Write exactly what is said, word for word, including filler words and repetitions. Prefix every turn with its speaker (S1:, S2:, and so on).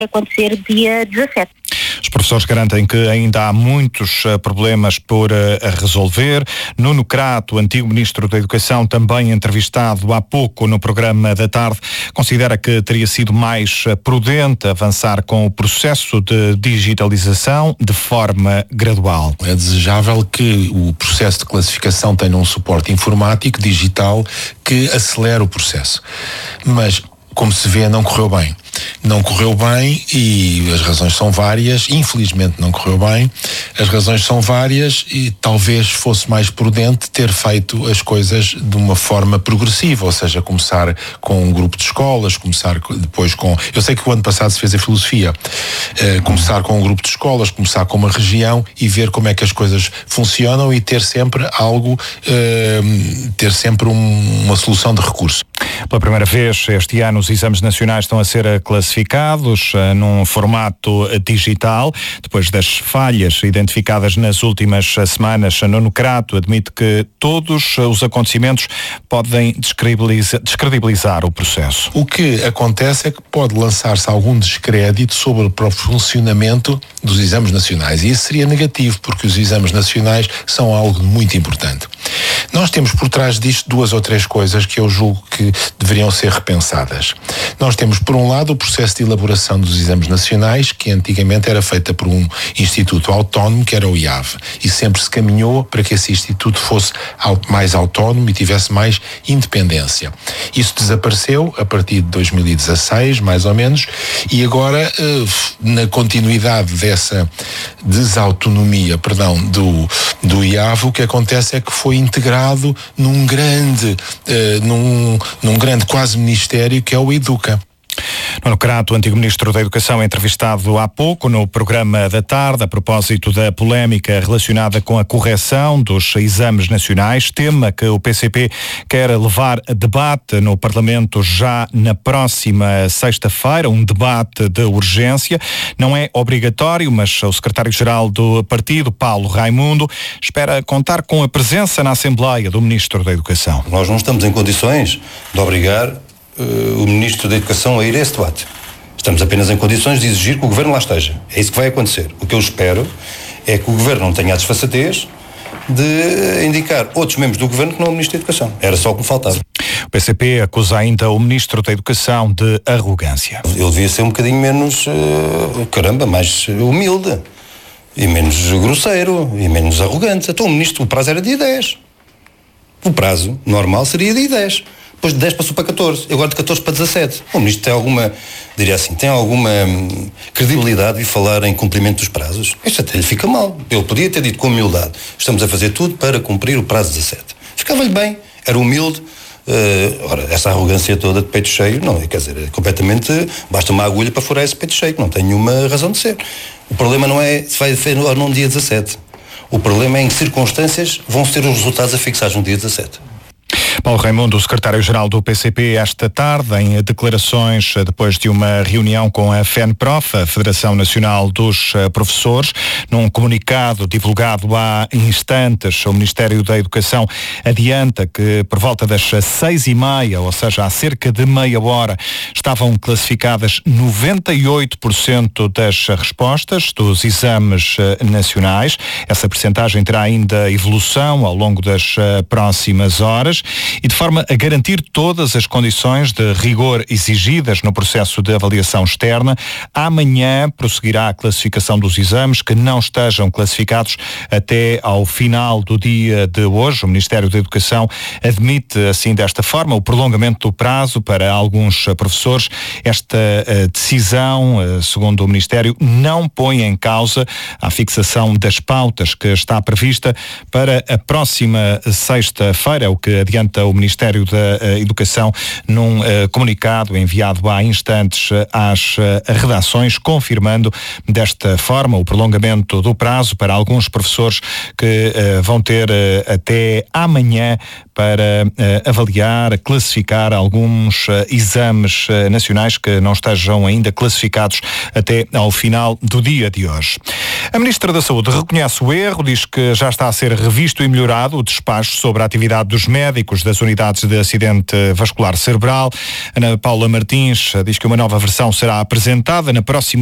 S1: acontecer dia dezassete.
S2: Os professores garantem que ainda há muitos uh, problemas por uh, resolver. Nuno Crato, antigo Ministro da Educação, também entrevistado há pouco no programa da tarde, considera que teria sido mais uh, prudente avançar com o processo de digitalização de forma gradual.
S3: É desejável que o processo de classificação tenha um suporte informático, digital, que acelere o processo. Mas, como se vê, não correu bem. Não correu bem e as razões são várias. Infelizmente não correu bem. As razões são várias e talvez fosse mais prudente ter feito as coisas de uma forma progressiva, ou seja, começar com um grupo de escolas, começar depois com... Eu sei que o ano passado se fez a filosofia. Uh, começar com um grupo de escolas, começar com uma região e ver como é que as coisas funcionam e ter sempre algo, uh, ter sempre um, uma solução de recurso.
S2: Pela primeira vez este ano os exames nacionais estão a ser classificados uh, num formato digital. Depois das falhas identificadas nas últimas semanas, Nuno Crato admite que todos os acontecimentos podem descredibilizar, descredibilizar o processo.
S3: O que acontece é que pode lançar-se algum descrédito sobre o próprio funcionamento dos exames nacionais e isso seria negativo porque os exames nacionais são algo muito importante. Nós temos por trás disto duas ou três coisas que eu julgo que deveriam ser repensadas. Nós temos, por um lado, o processo de elaboração dos exames nacionais, que antigamente era feita por um instituto autónomo, que era o I A V, e sempre se caminhou para que esse instituto fosse mais autónomo e tivesse mais independência. Isso desapareceu a partir de dois mil e dezasseis, mais ou menos, e agora, na continuidade dessa desautonomia, perdão, do, do I A V, o que acontece é que foi integrado num grande, uh, num, num grande quase ministério que é o Educa.
S2: Nuno Crato, antigo Ministro da Educação, entrevistado há pouco no programa da tarde a propósito da polémica relacionada com a correção dos exames nacionais, tema que o P C P quer levar a debate no Parlamento já na próxima sexta-feira, um debate de urgência. Não é obrigatório, mas o secretário-geral do partido, Paulo Raimundo, espera contar com a presença na Assembleia do Ministro da Educação.
S4: Nós não estamos em condições de obrigar o Ministro da Educação a ir a esse debate. Estamos apenas em condições de exigir que o Governo lá esteja. É isso que vai acontecer. O que eu espero é que o Governo não tenha a desfaçatez de indicar outros membros do Governo que não é o Ministro da Educação. Era só o que me faltava.
S2: O P C P acusa ainda o Ministro da Educação de arrogância.
S4: Ele devia ser um bocadinho menos, uh, caramba, mais humilde. E menos grosseiro. E menos arrogante. Então o Ministro, o prazo era dia dez. O prazo normal seria dia dez. Depois de dez passou para catorze, agora de catorze para dezassete. O Ministro tem alguma, diria assim, tem alguma hum, credibilidade de falar em cumprimento dos prazos? Isso até lhe fica mal. Ele podia ter dito com humildade, estamos a fazer tudo para cumprir o prazo dezassete. Ficava-lhe bem, era humilde. Uh, ora, essa arrogância toda de peito cheio, não, quer dizer, é completamente, basta uma agulha para furar esse peito cheio, não tem nenhuma razão de ser. O problema não é se vai ser ou não no dia dezassete. O problema é em que circunstâncias vão ser os resultados a fixados no dia dezassete.
S2: Paulo Raimundo, secretário-geral do P C P, esta tarde, em declarações depois de uma reunião com a FENPROF, a Federação Nacional dos Professores. Num comunicado divulgado há instantes, o Ministério da Educação adianta que por volta das seis e meia, ou seja, há cerca de meia hora, estavam classificadas noventa e oito por cento das respostas dos exames nacionais. Essa percentagem terá ainda evolução ao longo das próximas horas. E de forma a garantir todas as condições de rigor exigidas no processo de avaliação externa, amanhã prosseguirá a classificação dos exames que não estejam classificados até ao final do dia de hoje. O Ministério da Educação admite, assim, desta forma, o prolongamento do prazo para alguns professores. Esta uh, decisão, uh, segundo o Ministério, não põe em causa a fixação das pautas que está prevista para a próxima sexta-feira, o que adianta o Ministério da Educação num uh, comunicado enviado há instantes uh, às uh, redações, confirmando desta forma o prolongamento do prazo para alguns professores que uh, vão ter uh, até amanhã para para uh, avaliar, classificar alguns uh, exames uh, nacionais que não estejam ainda classificados até ao final do dia de hoje. A Ministra da Saúde reconhece o erro, diz que já está a ser revisto e melhorado o despacho sobre a atividade dos médicos das unidades de acidente vascular cerebral. Ana Paula Martins diz que uma nova versão será apresentada na próxima